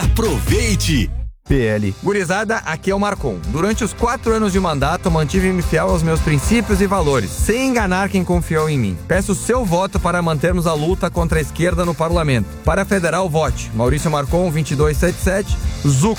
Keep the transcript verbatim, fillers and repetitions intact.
Aproveite! P L. Gurizada, aqui é o Marcon. Durante os quatro anos de mandato, mantive-me fiel aos meus princípios e valores, sem enganar quem confiou em mim. Peço seu voto para mantermos a luta contra a esquerda no parlamento. Para a Federal, vote Maurício Marcon, vinte e dois setenta e sete, Zuc